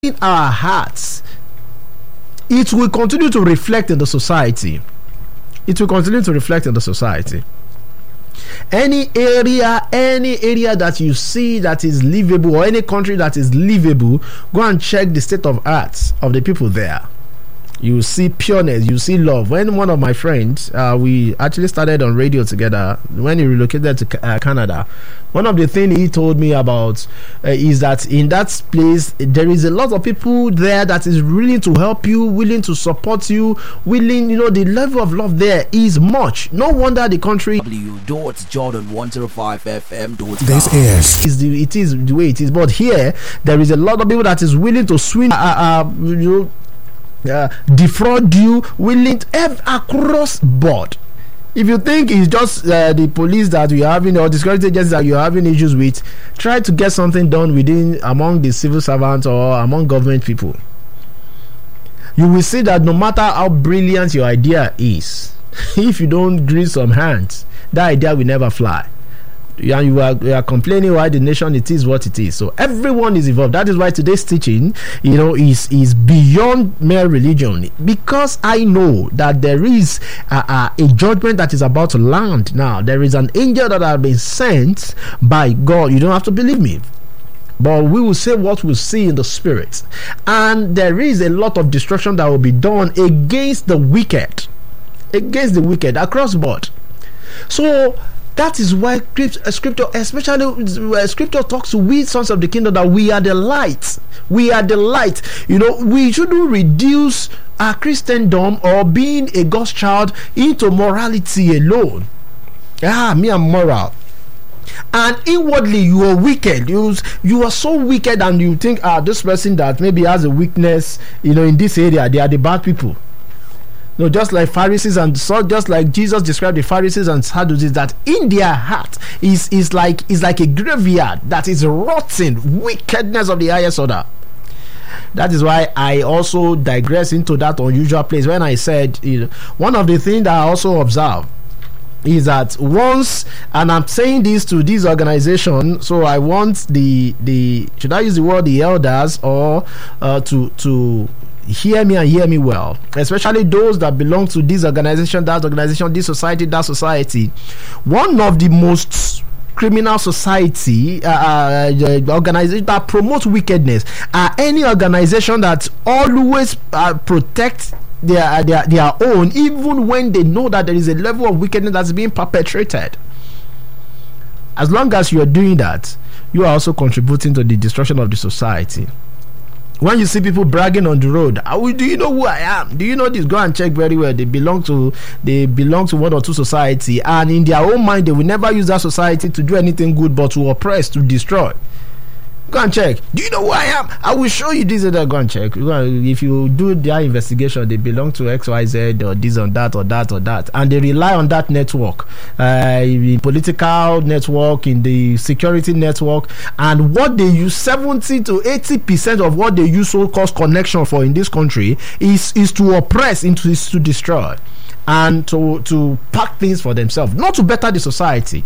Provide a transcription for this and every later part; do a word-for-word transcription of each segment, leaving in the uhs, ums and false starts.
in our hearts, it will continue to reflect in the society. It will continue to reflect in the society. Any area, any area that you see that is livable, or any country that is livable, go and check the state of hearts of the people there. You see pureness, you see love. When one of my friends, uh, we actually started on radio together when he relocated to uh, Canada. One of the things he told me about uh, is that in that place there is a lot of people there that is willing to help you, willing to support you, willing. You know, the level of love there is much. No wonder the country. W. Jordan one oh five F M. This is is the it is the way it is. But here there is a lot of people that is willing to swing. Uh, uh, you know. Uh, defraud you, willing to have across board. If you think it's just uh, the police that we are having or the security agencies that you are having issues with, try to get something done within among the civil servants or among government people. You will see that no matter how brilliant your idea is, if you don't grease some hands, that idea will never fly. And you are, you are complaining why the nation it is what it is. So everyone is involved. That is why today's teaching, you know, is is beyond mere religion, because I know that there is a, a, a judgment that is about to land now. There is an angel that has been sent by God. You don't have to believe me, but we will say what we see in the spirit, and there is a lot of destruction that will be done against the wicked, against the wicked across board. So that is why scripture, especially scripture, talks to we sons of the kingdom that we are the light. We are the light. You know, we shouldn't reduce our Christendom or being a God's child into morality alone. Ah, me I'm moral. And inwardly you are wicked. You you are so wicked, and you think, ah, this person that maybe has a weakness, you know, in this area, they are the bad people. No, just like Pharisees and so just like Jesus described the Pharisees and Sadducees, that in their heart is is like is like a graveyard that is rotten, wickedness of the highest order. That is why I also digress into that unusual place when I said, you know, one of the things that I also observe is that once, and I'm saying this to this organization, so I want the the should I use the word the elders or uh, to to hear me and hear me well, especially those that belong to this organization, that organization, this society, that society. One of the most criminal society uh, uh, organization that promotes wickedness are any organization that always uh, protects their, their their own, even when they know that there is a level of wickedness that's being perpetrated. As long as you are doing that, you are also contributing to the destruction of the society. When you see people bragging on the road, oh, do you know who I am? Do you know this? Go and check very well. They belong to they belong to one or two society, and in their own mind, they will never use that society to do anything good, but to oppress, to destroy. Go and check. Do you know who I am? I will show you this and that. Go and check. If you do their investigation, they belong to X Y Z or this or that or that or that, and they rely on that network, uh, the political network, in the security network, and what they use, seventy to eighty percent of what they use so-called connection for in this country is is to oppress, into is to destroy, and to to pack things for themselves, not to better the society.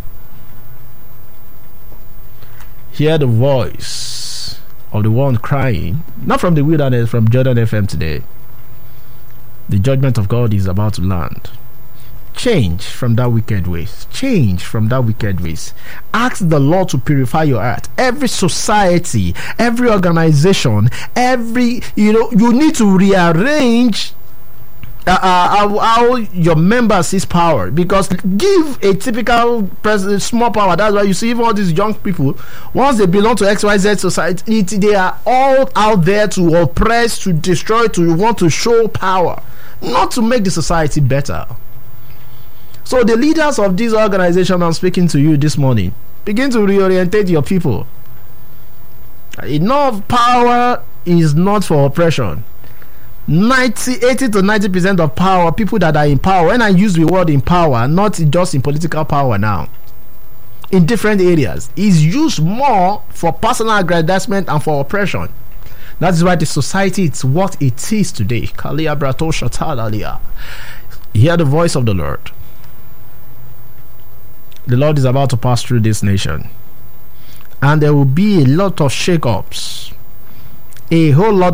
Hear the voice of the one crying, not from the wilderness, from Jordan F M today. The judgment of God is about to land. Change from that wicked ways. Change from that wicked ways. Ask the Lord to purify your heart. Every society, every organization, every, you know, you need to rearrange Uh, uh, how, how your members sees power, because give a typical person small power. That's why you see even all these young people, once they belong to X Y Z society, it, they are all out there to oppress, to destroy, to want to show power, not to make the society better. So the leaders of this organization, I'm speaking to you this morning, begin to reorientate your people. Enough power is not for oppression. ninety, eighty to ninety percent of power, people that are in power, when I use the word in power, not just in political power now, in different areas, is used more for personal aggrandizement and for oppression. That is why the society is what it is today. Hear the voice of the Lord. The Lord is about to pass through this nation, and there will be a lot of shake-ups. a whole lot